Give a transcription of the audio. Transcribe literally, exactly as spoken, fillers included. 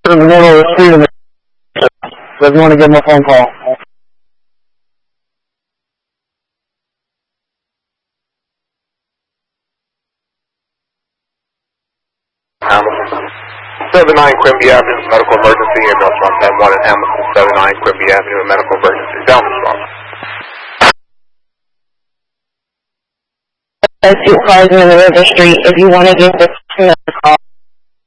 Doesn't want to give him a phone call. Hamilton. seven nine Quimby Avenue, medical emergency. Ambulance one ten one in Hamilton. seven nine Quimby Avenue, medical emergency. Down the spot. There's two cars in the middle of the street. If you want to give this